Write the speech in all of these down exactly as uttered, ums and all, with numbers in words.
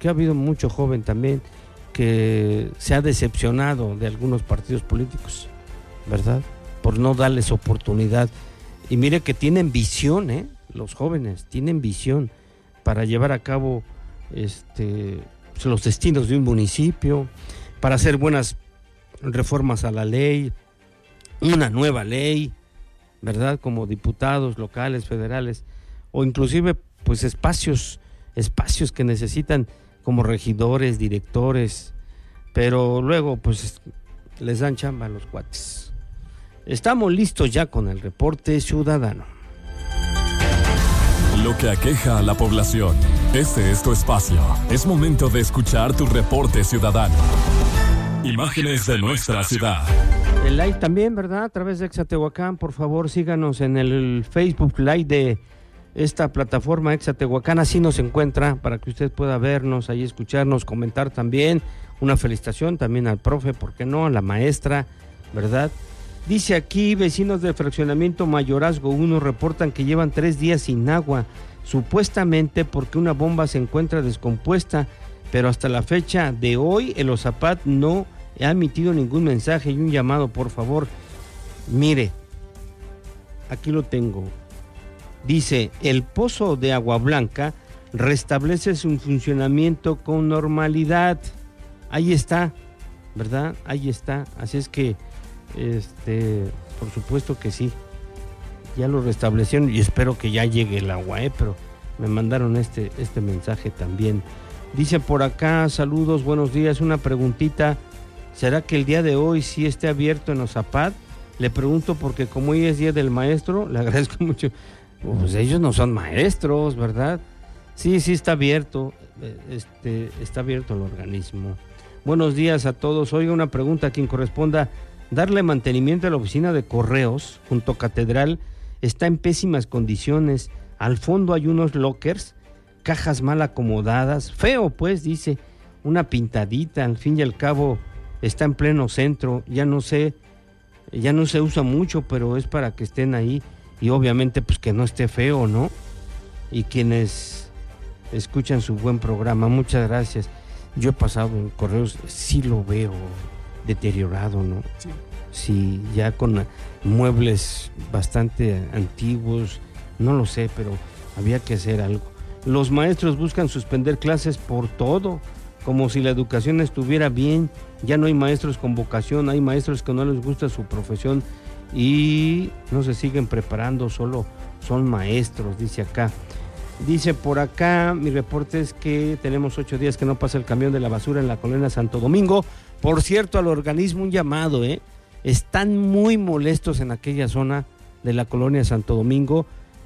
porque ha habido mucho joven también que se ha decepcionado de algunos partidos políticos, ¿verdad? Por no darles oportunidad. Y mire que tienen visión, ¿eh? Los jóvenes tienen visión para llevar a cabo este, los destinos de un municipio, para hacer buenas reformas a la ley, una nueva ley, ¿verdad? Como diputados locales, federales, o inclusive pues espacios, espacios que necesitan como regidores, directores, pero luego pues les dan chamba a los cuates. Estamos listos ya con el reporte ciudadano. Lo que aqueja a la población. Este es tu espacio. Es momento de escuchar tu reporte ciudadano. Imágenes de nuestra ciudad. El live también, ¿verdad? A través de Exatehuacán, por favor síganos en el Facebook Live de esta plataforma Exatehuacán, así nos encuentra, para que usted pueda vernos, ahí escucharnos, comentar también. Una felicitación también al profe, ¿por qué no? A la maestra, ¿verdad? Dice aquí, vecinos del fraccionamiento Mayorazgo uno reportan que llevan tres días sin agua, supuestamente porque una bomba se encuentra descompuesta, pero hasta la fecha de hoy el OSAPAT no ha emitido ningún mensaje y un llamado, por favor. Mire, aquí lo tengo. Dice, el pozo de Agua Blanca restablece su funcionamiento con normalidad. Ahí está, ¿verdad? Ahí está. Así es que, este, por supuesto que sí. Ya lo restablecieron y espero que ya llegue el agua, ¿eh? Pero me mandaron este, este mensaje también. Dice por acá, saludos, buenos días, una preguntita. ¿Será que el día de hoy sí esté abierto en OSAPAT? Le pregunto porque como hoy es día del maestro, le agradezco mucho. Pues ellos no son maestros, ¿verdad? Sí, sí está abierto, este, está abierto el organismo. Buenos días a todos. Oiga, una pregunta a quien corresponda. Darle mantenimiento a la oficina de correos junto a Catedral está en pésimas condiciones. Al fondo hay unos lockers, cajas mal acomodadas, feo pues, dice, una pintadita, al fin y al cabo está en pleno centro, ya no sé, ya no se usa mucho, pero es para que estén ahí y obviamente pues que no esté feo, ¿no? Y quienes escuchan su buen programa, muchas gracias. Yo he pasado en correos, sí lo veo deteriorado, ¿no? Sí. Sí, ya con muebles bastante antiguos, no lo sé, pero había que hacer algo. Los maestros buscan suspender clases por todo, como si la educación estuviera bien. Ya no hay maestros con vocación, hay maestros que no les gusta su profesión y no se siguen preparando, solo son maestros, dice acá. Dice por acá, mi reporte es que tenemos ocho días que no pasa el camión de la basura en la colonia Santo Domingo. Por cierto, al organismo un llamado, ¿eh? Están muy molestos en aquella zona de la colonia Santo Domingo.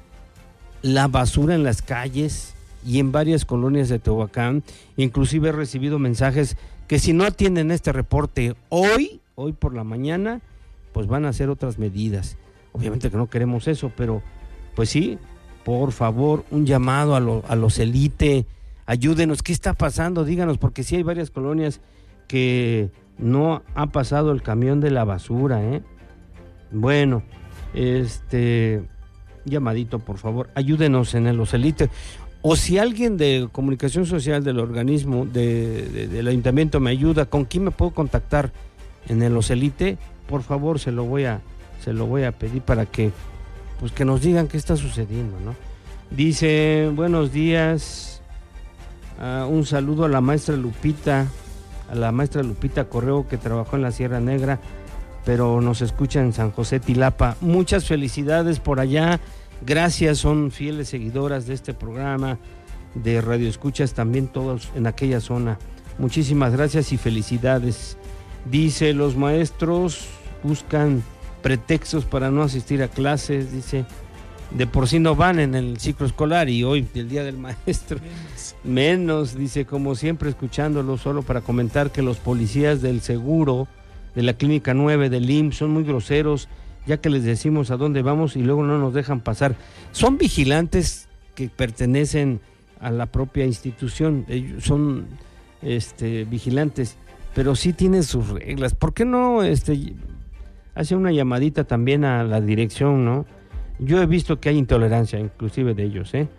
La basura en las calles y en varias colonias de Tehuacán. Inclusive he recibido mensajes que si no atienden este reporte hoy, hoy por la mañana, pues van a hacer otras medidas. Obviamente que no queremos eso, pero pues sí, por favor, un llamado a, lo, a los élite, ayúdenos, ¿qué está pasando? Díganos, porque sí hay varias colonias que no ha pasado el camión de la basura, ¿eh? Bueno, este, llamadito, por favor, ayúdenos en el los élite. O si alguien de comunicación social del organismo, de, de, del ayuntamiento me ayuda, ¿con quién me puedo contactar en el los élite? Por favor, se lo voy a, se lo voy a pedir para que, pues que nos digan qué está sucediendo, ¿no? Dice, buenos días, uh, un saludo a la maestra Lupita, a la maestra Lupita Correo, que trabajó en la Sierra Negra, pero nos escucha en San José Tilapa. Muchas felicidades por allá, gracias, son fieles seguidoras de este programa, de Radio Escuchas, también todos en aquella zona. Muchísimas gracias y felicidades. Dice, los maestros buscan pretextos para no asistir a clases, dice, de por sí no van en el ciclo escolar y hoy, el día del maestro, menos, menos dice, como siempre escuchándolo, solo para comentar que los policías del seguro de la Clínica nueve del I M S S son muy groseros, ya que les decimos a dónde vamos y luego no nos dejan pasar. Son vigilantes que pertenecen a la propia institución, ellos son este, vigilantes, pero sí tienen sus reglas. ¿Por qué no este, hace una llamadita también a la dirección, no? Yo he visto que hay intolerancia, inclusive de ellos, ¿eh?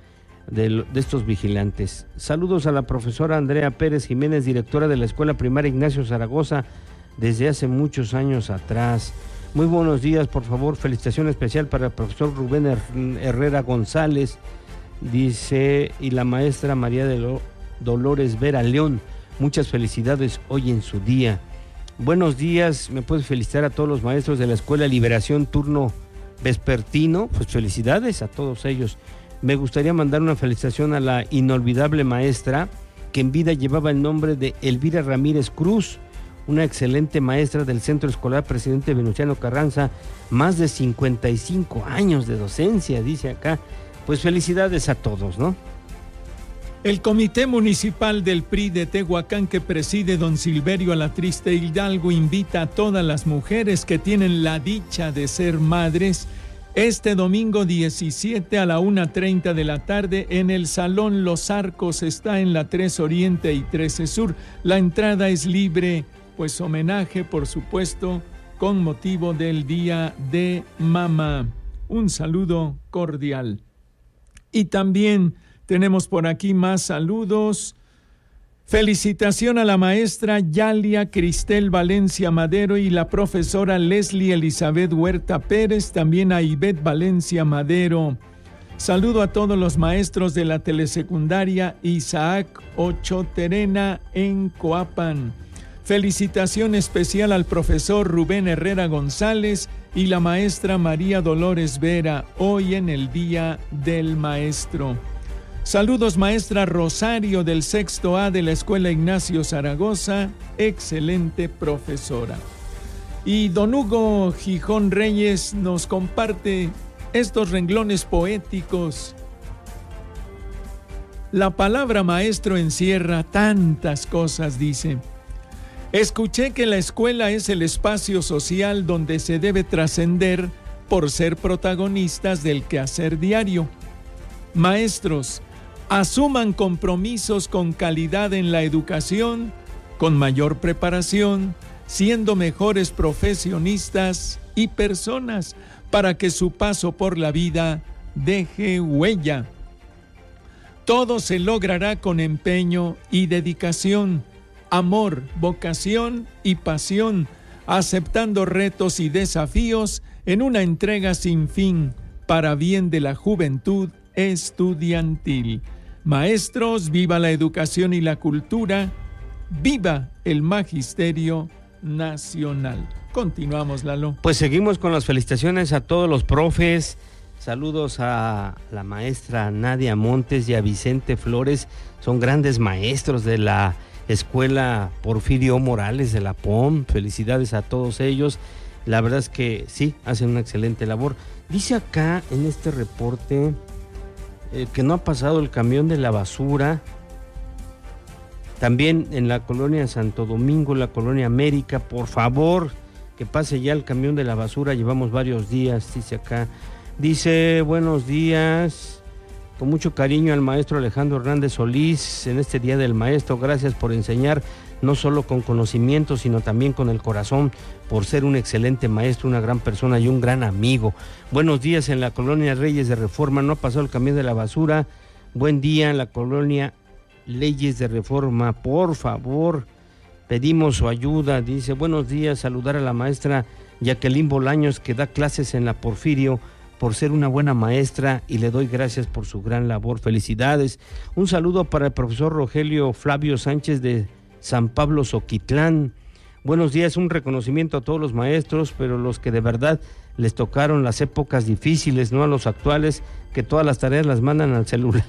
de, de estos vigilantes. Saludos a la profesora Andrea Pérez Jiménez, directora de la Escuela Primaria Ignacio Zaragoza, desde hace muchos años atrás. Muy buenos días, por favor, felicitación especial para el profesor Rubén Herrera González, dice, y la maestra María de Dolores Vera León. Muchas felicidades hoy en su día. Buenos días, me puedes felicitar a todos los maestros de la Escuela Liberación Turno Vespertino, pues felicidades a todos ellos. Me gustaría mandar una felicitación a la inolvidable maestra que en vida llevaba el nombre de Elvira Ramírez Cruz, una excelente maestra del Centro Escolar Presidente Venustiano Carranza, más de cincuenta y cinco años de docencia, dice acá. Pues felicidades a todos, ¿no? El Comité Municipal del P R I de Tehuacán, que preside don Silverio Alatriste Hidalgo, invita a todas las mujeres que tienen la dicha de ser madres este domingo diecisiete a la una treinta de la tarde en el Salón Los Arcos. Está en la tres Oriente y trece Sur. La entrada es libre, pues homenaje, por supuesto, con motivo del Día de Mamá. Un saludo cordial. Y también tenemos por aquí más saludos. Felicitación a la maestra Yalia Cristel Valencia Madero y la profesora Leslie Elizabeth Huerta Pérez, también a Ivette Valencia Madero. Saludo a todos los maestros de la telesecundaria Isaac Ocho Terena en Coapan. Felicitación especial al profesor Rubén Herrera González y la maestra María Dolores Vera, hoy en el Día del Maestro. Saludos maestra Rosario del sexto A de la Escuela Ignacio Zaragoza, excelente profesora. Y don Hugo Gijón Reyes nos comparte estos renglones poéticos. La palabra maestro encierra tantas cosas, dice. Escuché que la escuela es el espacio social donde se debe trascender por ser protagonistas del quehacer diario. Maestros, asuman compromisos con calidad en la educación, con mayor preparación, siendo mejores profesionistas y personas para que su paso por la vida deje huella. Todo se logrará con empeño y dedicación, amor, vocación y pasión, aceptando retos y desafíos en una entrega sin fin para bien de la juventud estudiantil. Maestros, viva la educación y la cultura, viva el magisterio nacional. Continuamos, Lalo. Pues seguimos con las felicitaciones a todos los profes. Saludos a la maestra Nadia Montes y a Vicente Flores. Son grandes maestros de la Escuela Porfirio Morales de la P O M. Felicidades a todos ellos. La verdad es que sí, hacen una excelente labor. Dice acá en este reporte eh, que no ha pasado el camión de la basura. También en la colonia Santo Domingo, la colonia América, por favor, que pase ya el camión de la basura. Llevamos varios días, dice acá. Dice, buenos días, con mucho cariño al maestro Alejandro Hernández Solís en este Día del Maestro. Gracias por enseñar, no solo con conocimiento, sino también con el corazón, por ser un excelente maestro, una gran persona y un gran amigo. Buenos días en la colonia Reyes de Reforma, no ha pasado el camión de la basura. Buen día en la colonia Leyes de Reforma, por favor, pedimos su ayuda. Dice, buenos días, saludar a la maestra Jacqueline Bolaños, que da clases en la Porfirio, por ser una buena maestra, y le doy gracias por su gran labor. Felicidades. Un saludo para el profesor Rogelio Flavio Sánchez de San Pablo Zoquitlán. Buenos días, un reconocimiento a todos los maestros, pero los que de verdad les tocaron las épocas difíciles, no a los actuales, que todas las tareas las mandan al celular.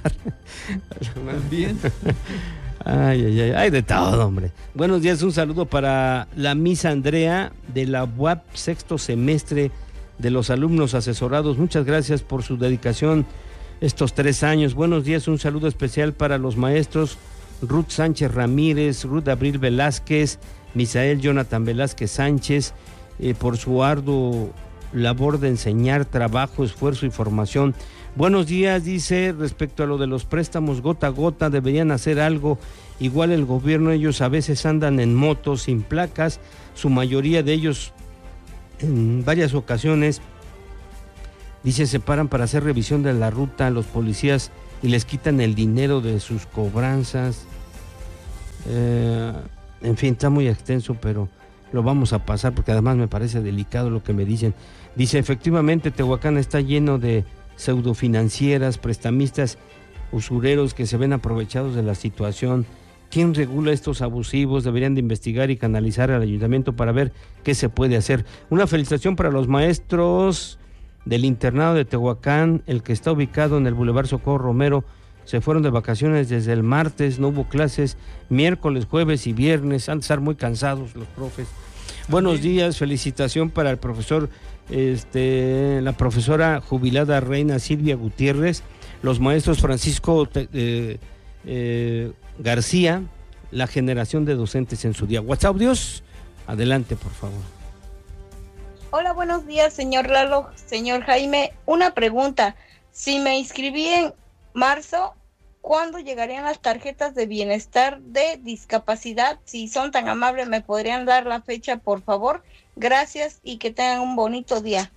Bien. Ay, ay, ay, ay, de todo, hombre. Buenos días, un saludo para la Miss Andrea de la U A P sexto semestre, de los alumnos asesorados. Muchas gracias por su dedicación estos tres años. Buenos días, un saludo especial para los maestros Ruth Sánchez Ramírez, Ruth Abril Velázquez, Misael Jonathan Velázquez Sánchez, eh, por su arduo labor de enseñar, trabajo, esfuerzo y formación. Buenos días, dice, respecto a lo de los préstamos gota a gota, deberían hacer algo. Igual el gobierno, ellos a veces andan en motos sin placas, su mayoría de ellos en varias ocasiones, dice, se paran para hacer revisión de la ruta. Los policías y les quitan el dinero de sus cobranzas. Eh, en fin, está muy extenso, pero lo vamos a pasar porque además me parece delicado lo que me dicen. Dice, efectivamente, Tehuacán está lleno de pseudofinancieras, prestamistas, usureros que se ven aprovechados de la situación. ¿Quién regula estos abusivos? Deberían de investigar y canalizar al ayuntamiento para ver qué se puede hacer. Una felicitación para los maestros del internado de Tehuacán, el que está ubicado en el Boulevard Socorro Romero. Se fueron de vacaciones desde el martes, no hubo clases, miércoles, jueves y viernes, han de estar muy cansados los profes. Buenos días, felicitación para el profesor, este, la profesora jubilada Reina Silvia Gutiérrez, los maestros Francisco eh, eh, García, la generación de docentes en su día. WhatsApp, Dios, adelante, por favor. Hola, buenos días, señor Lalo, señor Jaime. Una pregunta, si me inscribí en marzo, ¿cuándo llegarían las tarjetas de bienestar de discapacidad? Si son tan amables, ¿me podrían dar la fecha, por favor? Gracias y que tengan un bonito día.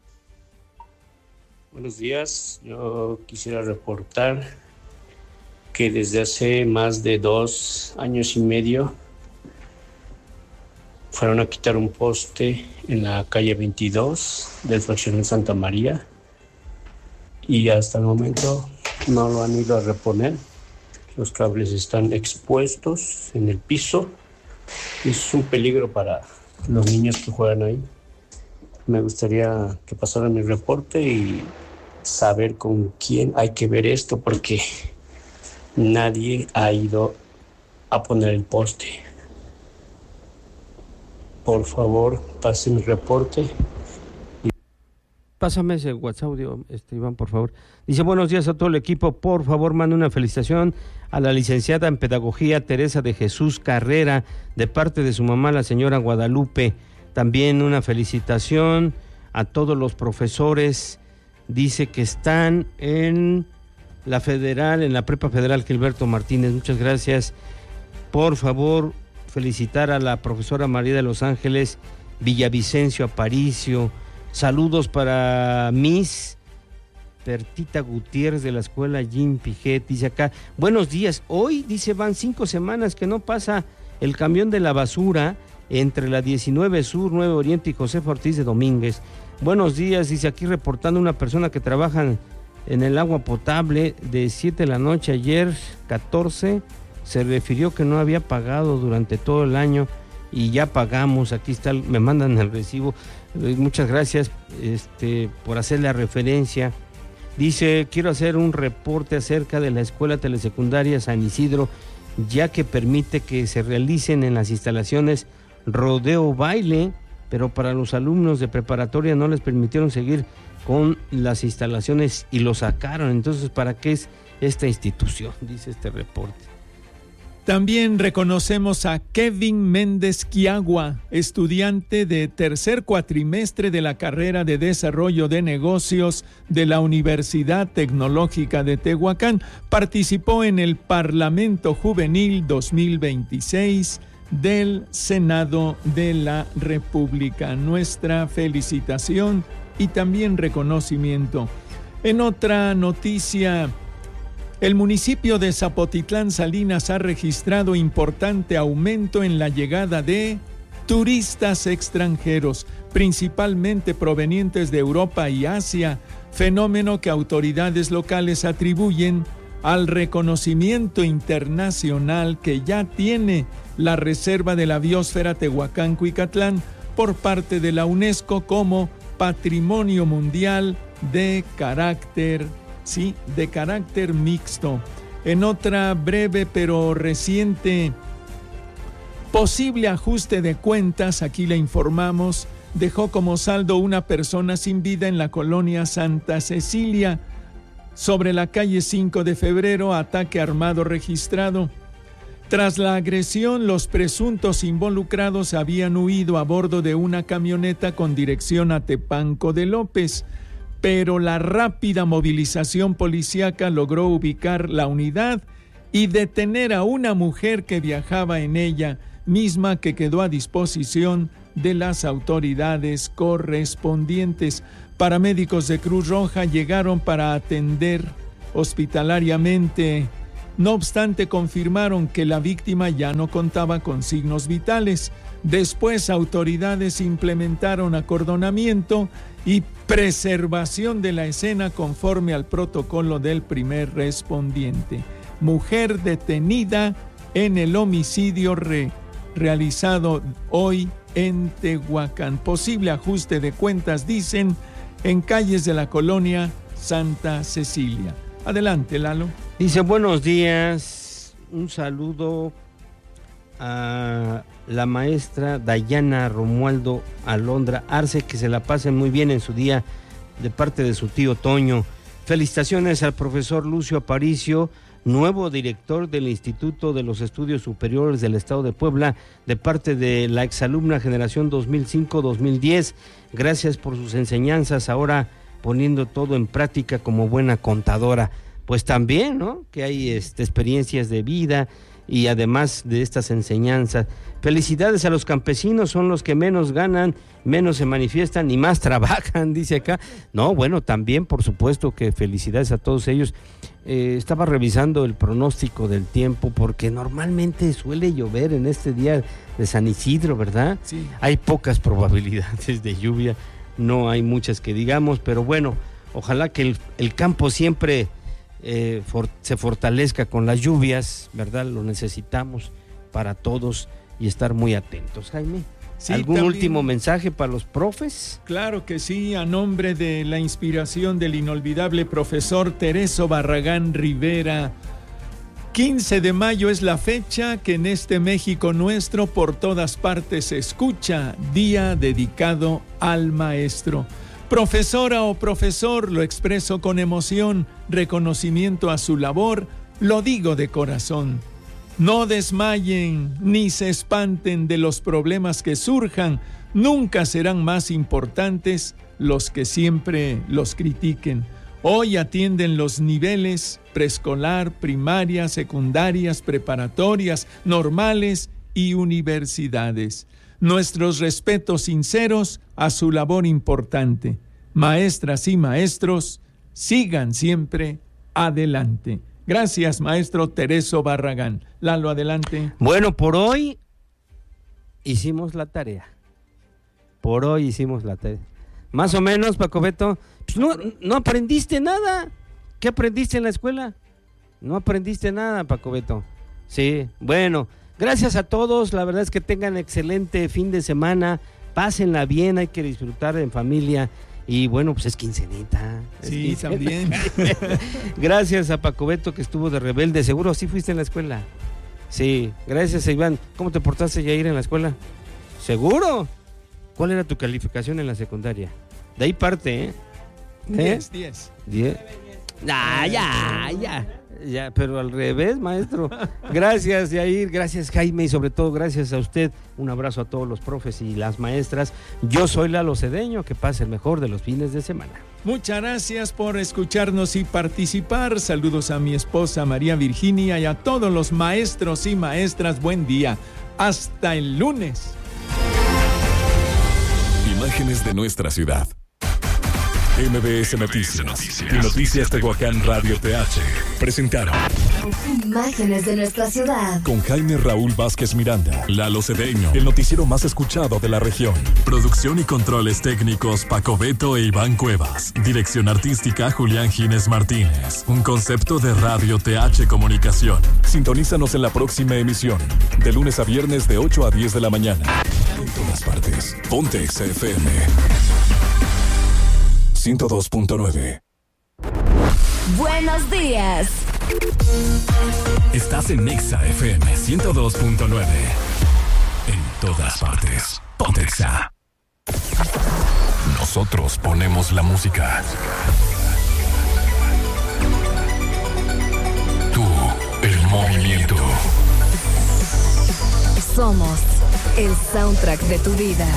Buenos días, yo quisiera reportar que desde hace más de dos años y medio fueron a quitar un poste en la calle veintidós del fraccionamiento Santa María y hasta el momento no lo han ido a reponer. Los cables están expuestos en el piso y es un peligro para los niños que juegan ahí. Me gustaría que pasaran mi reporte y saber con quién hay que ver esto, porque nadie ha ido a poner el poste. Por favor, pase mi reporte. Pásame ese WhatsApp, este, Iván, por favor. Dice, buenos días a todo el equipo. Por favor, mande una felicitación a la licenciada en Pedagogía Teresa de Jesús Carrera, de parte de su mamá, la señora Guadalupe. También una felicitación a todos los profesores. Dice que están en la Federal, en la Prepa Federal Gilberto Martínez. Muchas gracias. Por favor, felicitar a la profesora María de los Ángeles Villavicencio Aparicio. Saludos para Miss Bertita Gutiérrez de la escuela Jim Pijet. Dice acá, buenos días. Hoy, dice, van cinco semanas que no pasa el camión de la basura entre la diecinueve Sur, nueve Oriente y Josefa Ortiz de Domínguez. Buenos días, dice aquí reportando una persona que trabaja en el agua potable de siete de la noche ayer, catorce, se refirió que no había pagado durante todo el año y ya pagamos. Aquí está, me mandan el recibo. Muchas gracias este, por hacer la referencia. Dice, quiero hacer un reporte acerca de la escuela telesecundaria San Isidro, ya que permite que se realicen en las instalaciones rodeo baile, pero para los alumnos de preparatoria no les permitieron seguir con las instalaciones y lo sacaron. Entonces, ¿para qué es esta institución? Dice este reporte. También reconocemos a Kevin Méndez Quiagua, estudiante de tercer cuatrimestre de la carrera de Desarrollo de Negocios de la Universidad Tecnológica de Tehuacán. Participó en el Parlamento Juvenil dos mil veintiséis del Senado de la República. Nuestra felicitación y también reconocimiento. En otra noticia, el municipio de Zapotitlán Salinas ha registrado importante aumento en la llegada de turistas extranjeros, principalmente provenientes de Europa y Asia, fenómeno que autoridades locales atribuyen al reconocimiento internacional que ya tiene la Reserva de la Biosfera Tehuacán-Cuicatlán por parte de la UNESCO como Patrimonio Mundial de carácter Sí, de carácter mixto. En otra breve pero reciente posible ajuste de cuentas, aquí le informamos, dejó como saldo una persona sin vida en la colonia Santa Cecilia, sobre la calle cinco de febrero, ataque armado registrado. Tras la agresión, los presuntos involucrados habían huido a bordo de una camioneta con dirección a Tepanco de López, pero la rápida movilización policíaca logró ubicar la unidad y detener a una mujer que viajaba en ella, misma que quedó a disposición de las autoridades correspondientes. Paramédicos de Cruz Roja llegaron para atender hospitalariamente. No obstante, confirmaron que la víctima ya no contaba con signos vitales. Después, autoridades implementaron acordonamiento y preservación de la escena conforme al protocolo del primer respondiente. Mujer detenida en el homicidio re- realizado hoy en Tehuacán. Posible ajuste de cuentas, dicen, en calles de la colonia Santa Cecilia. Adelante, Lalo. Dice, buenos días, un saludo a la maestra Dayana Romualdo Alondra Arce, que se la pasen muy bien en su día de parte de su tío Toño. Felicitaciones al profesor Lucio Aparicio, nuevo director del Instituto de los Estudios Superiores del Estado de Puebla, de parte de la exalumna generación dos mil cinco dos mil diez. Gracias por sus enseñanzas, ahora poniendo todo en práctica como buena contadora. Pues también, ¿no?, que hay este, experiencias de vida y además de estas enseñanzas. Felicidades a los campesinos, son los que menos ganan, menos se manifiestan y más trabajan, dice acá. No, bueno, también por supuesto que felicidades a todos ellos. Eh, estaba revisando el pronóstico del tiempo porque normalmente suele llover en este día de San Isidro, ¿verdad? Sí. Hay pocas probabilidades de lluvia, no hay muchas que digamos, pero bueno, ojalá que el, el campo siempre eh, for, se fortalezca con las lluvias, ¿verdad? Lo necesitamos para todos y estar muy atentos. Jaime, sí, ¿algún también último mensaje para los profes? Claro que sí, a nombre de la inspiración del inolvidable profesor Tereso Barragán Rivera. quince de mayo es la fecha que en este México nuestro por todas partes se escucha, día dedicado al maestro. Profesora o profesor, lo expreso con emoción, reconocimiento a su labor, lo digo de corazón. No desmayen ni se espanten de los problemas que surjan, nunca serán más importantes los que siempre los critiquen. Hoy atienden los niveles preescolar, primaria, secundarias, preparatorias, normales y universidades. Nuestros respetos sinceros a su labor importante. Maestras y maestros, sigan siempre adelante. Gracias, maestro Tereso Barragán. Lalo, adelante. Bueno, por hoy hicimos la tarea. Por hoy hicimos la tarea. Más o menos, Paco Beto, pues no, no aprendiste nada. ¿Qué aprendiste en la escuela? No aprendiste nada, Paco Beto. Sí, bueno, gracias a todos. La verdad es que tengan excelente fin de semana. Pásenla bien, hay que disfrutar en familia. Y bueno, pues es quincenita. Es sí, quincenita. También. Gracias a Paco Beto, que estuvo de rebelde. ¿Seguro sí fuiste en la escuela? Sí, gracias a Iván. ¿Cómo te portaste, Yair, en la escuela? ¿Seguro? ¿Cuál era tu calificación en la secundaria? De ahí parte, ¿eh? Diez, diez. ¿Diez? Ah, ya, ya. Ya, pero al revés, maestro. Gracias, Yair, gracias, Jaime, y sobre todo gracias a usted. Un abrazo a todos los profes y las maestras. Yo soy Lalo Cedeño, que pase el mejor de los fines de semana. Muchas gracias por escucharnos y participar. Saludos a mi esposa María Virginia y a todos los maestros y maestras. Buen día. Hasta el lunes. Imágenes de nuestra ciudad. M B S Noticias y Noticias Tehuacán Radio T H presentaron Imágenes de nuestra ciudad con Jaime Raúl Vázquez Miranda, Lalo Cedeño, el noticiero más escuchado de la región. Producción y controles técnicos Paco Beto e Iván Cuevas. Dirección artística Julián Gines Martínez. Un concepto de Radio T H Comunicación. Sintonízanos en la próxima emisión, de lunes a viernes de ocho a diez de la mañana. En todas partes. Ponte Exa F M ciento dos punto nueve. Buenos días. Estás en Exa F M ciento dos punto nueve. En todas partes. Ponte Exa. Nosotros ponemos la música. Tú, el movimiento. Somos el soundtrack de tu vida.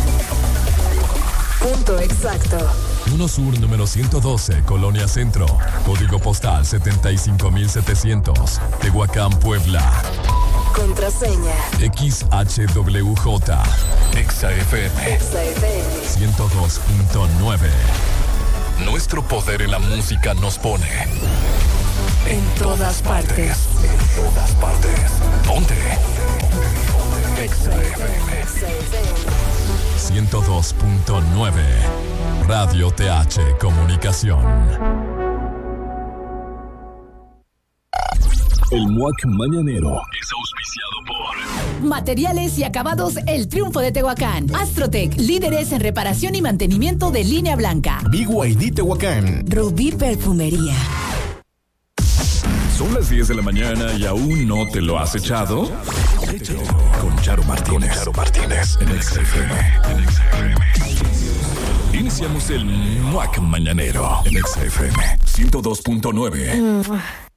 Punto exacto. uno Sur número ciento doce, Colonia Centro. Código postal setenta y cinco mil setecientos. Tehuacán, Puebla. Contraseña X H W J. Exa F M. Exa F M ciento dos punto nueve. Nuestro poder en la música nos pone En todas partes. En todas partes. Ponte. Exa F M. ciento dos punto nueve. Radio T H Comunicación. El M U A C Mañanero es auspiciado por Materiales y Acabados El Triunfo de Tehuacán. Astrotec, líderes en reparación y mantenimiento de línea blanca. B Y D Tehuacán. Rubí Perfumería. Son las diez de la mañana y aún no te lo has echado. Échalo con Charo Martínez. Charo Martínez en Exa F M. Iniciamos el M U A C Mañanero en Exa F M ciento dos punto nueve.